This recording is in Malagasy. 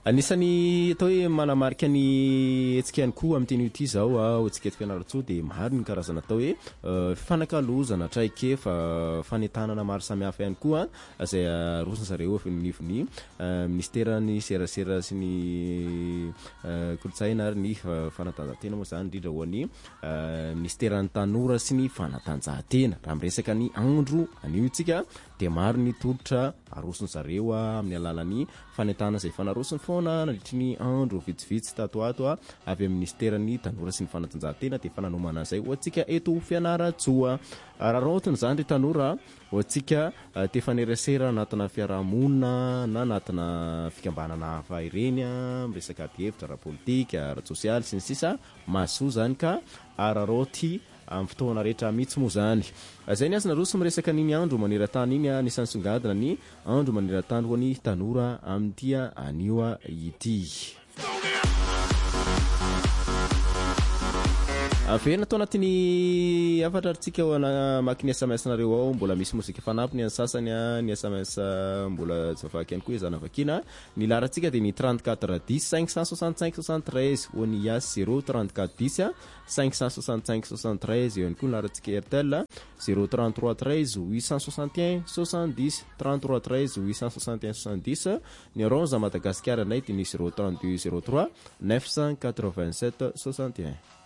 Anisany atao hoe manamarika ny etsikany koa amin'ny teny ity zao oetsikety fianaratsoa dia maro ny karazana atao hoe fanakalozana traikefa fanetanana maro samihafa ihany koa izay arosony zareo nivony ministeran'ny serasera sy ny kolotsaina ary ny fanatanjahantena moa zany indrindra ho an'ny ministeran'ny tanora sy ny fanatanjahantena raha miresaka ny andro anio itsika dia maro ny tolotra arosony zareo amin'ny alalan'ny fanetana izay fanarosony foana nandritry ny andro vitsivitsy tatoato avy amin'ny ministeran'ny tanora sy ny fanatanjahantena dia fananomana izay ho antsika eto Fianaratsoa raha rotony zany ry tanora ho antsika te faneresera anatina fiarahamonina na anatina fikambanana hafa ireny miresaka hevitra ara-politika ara-tsosialy sy ny sisa mahasoa zany ka araroty amin'ny fotoana rehetra mihitsy moa zany izay ny azy naroso miresaka n'iny andro maneran-tany iny anisan'ny songadina ny andro maneran-tany ho any tanora amin'ity anio ity Avena tao anatin'ny afatrarintsika maki ny SMS nareo ao mbola misy mozika fanampiny ny sasany ny SMS mbola zavaky ihany koa izana vakina ny larantsika dia ny 34 10 565 73 ho ny as 034 10 565 73 eo ihany koa ny larantsika Airtel 033 13 861 70 33 13 861 70 ny Orange Madagascar nay dia ny 032 03 987 61